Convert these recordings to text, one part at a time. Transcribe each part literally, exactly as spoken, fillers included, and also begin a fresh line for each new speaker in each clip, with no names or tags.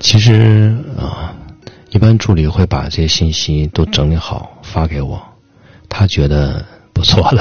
其实啊，一般助理会把这些信息都整理好发给我，他觉得不错了。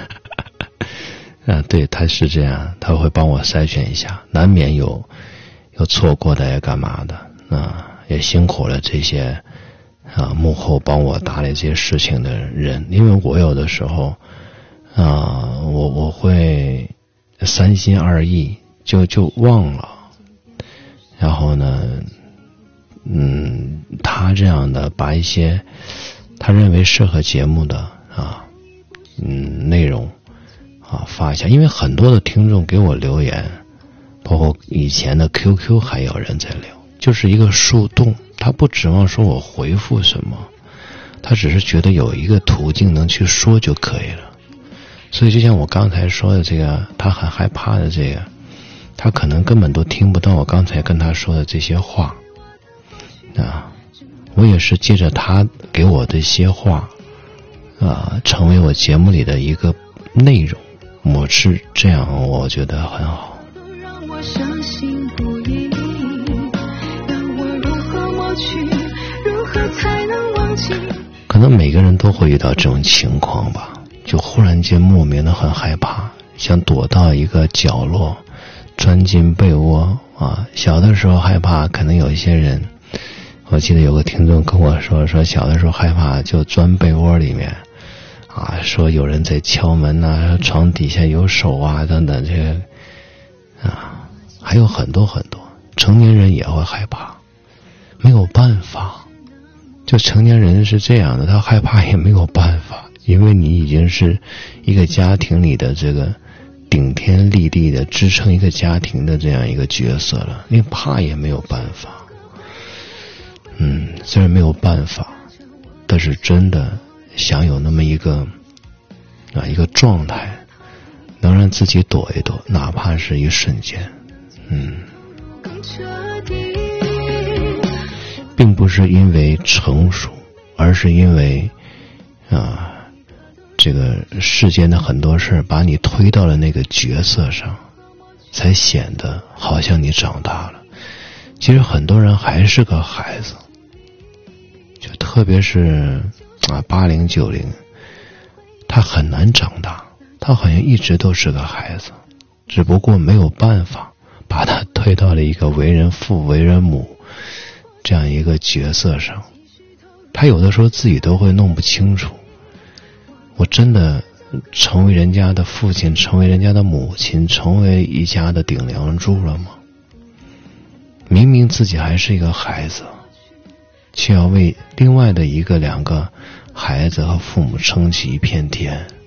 啊，对，他是这样，他会帮我筛选一下，难免有有错过的呀，干嘛的啊？也辛苦了这些啊幕后帮我打理这些事情的人，因为我有的时候啊，我我会三心二意，就就忘了。然后呢，嗯，他这样的把一些他认为适合节目的啊，嗯，内容啊发一下，因为很多的听众给我留言，包括以前的 Q Q 还有人在留，就是一个树洞，他不指望说我回复什么，他只是觉得有一个途径能去说就可以了。所以就像我刚才说的这个，他很害怕的这个，他可能根本都听不到我刚才跟他说的这些话啊，我也是借着他给我的一些话啊，成为我节目里的一个内容，我是这样，我觉得很好。
让我伤心不已，让我如何抹去，如何才能忘记。
可能每个人都会遇到这种情况吧，就忽然间莫名的很害怕，想躲到一个角落，钻进被窝啊。小的时候害怕，可能有一些人，我记得有个听众跟我说，说小的时候害怕就钻被窝里面啊，说有人在敲门啊，床底下有手啊等等，这个啊还有很多很多。成年人也会害怕，没有办法，就成年人是这样的，他害怕也没有办法，因为你已经是一个家庭里的这个顶天立地的支撑一个家庭的这样一个角色了，你怕也没有办法。嗯，虽然没有办法，但是真的想有那么一个啊一个状态，能让自己躲一躲，哪怕是一瞬间。嗯，并不是因为成熟，而是因为啊这个世间的很多事把你推到了那个角色上，才显得好像你长大了。其实很多人还是个孩子，就特别是啊八零九零，他很难长大，他好像一直都是个孩子，只不过没有办法把他推到了一个为人父为人母这样一个角色上，他有的时候自己都会弄不清楚，我真的成为人家的父亲，成为人家的母亲，成为一家的顶梁柱了吗？明明自己还是一个孩子，却要为另外的一个两个孩子和父母撑起一片天。